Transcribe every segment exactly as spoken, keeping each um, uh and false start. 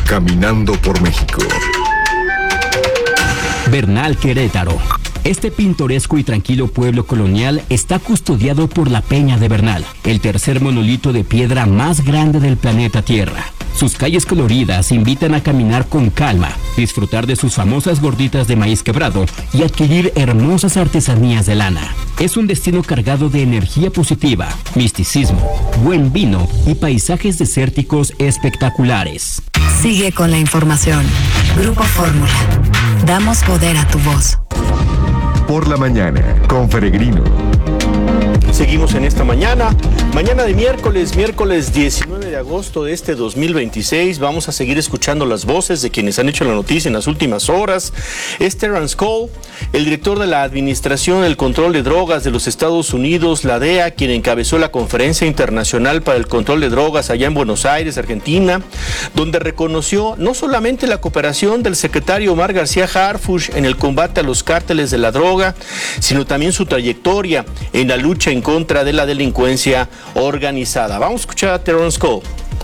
Caminando por México. Bernal, Querétaro. Este pintoresco y tranquilo pueblo colonial está custodiado por la Peña de Bernal, el tercer monolito de piedra más grande del planeta Tierra. Sus calles coloridas invitan a caminar con calma, disfrutar de sus famosas gorditas de maíz quebrado y adquirir hermosas artesanías de lana. Es un destino cargado de energía positiva, misticismo, buen vino y paisajes desérticos espectaculares. Sigue con la información. Grupo Fórmula. Damos poder a tu voz. Por la mañana, con Peregrino. Seguimos en esta mañana, mañana de miércoles, miércoles diecinueve de agosto de este dos mil veintiséis. Vamos a seguir escuchando las voces de quienes han hecho la noticia en las últimas horas. Es Terrence Cole, el director de la Administración del Control de Drogas de los Estados Unidos, la D E A, quien encabezó la Conferencia Internacional para el Control de Drogas allá en Buenos Aires, Argentina, donde reconoció no solamente la cooperación del secretario Omar García Harfuch en el combate a los cárteles de la droga, sino también su trayectoria en la lucha en contra de la delincuencia organizada. Vamos a escuchar a Terrence Cole.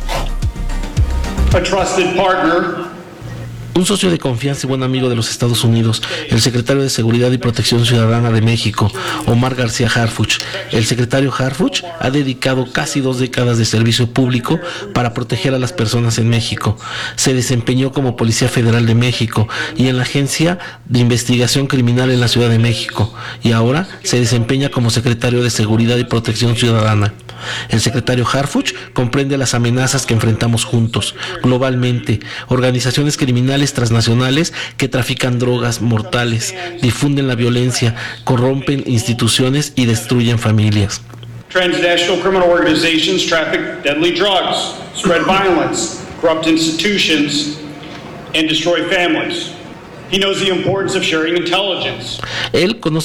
A trusted partner. Un socio de confianza y buen amigo de los Estados Unidos, el secretario de Seguridad y Protección Ciudadana de México, Omar García Harfuch. El secretario Harfuch ha dedicado casi dos décadas de servicio público para proteger a las personas en México. Se desempeñó como Policía Federal de México y en la Agencia de Investigación Criminal en la Ciudad de México, y ahora se desempeña como secretario de Seguridad y Protección Ciudadana. El secretario Harfuch comprende las amenazas que enfrentamos juntos, globalmente, organizaciones criminales transnacionales que trafican drogas mortales, difunden la violencia, corrompen instituciones y destruyen familias. Transnational criminal organizations traffic deadly drugs, spread violence, corrupt institutions, and destroy families. He knows the importance of sharing intelligence. Él conoce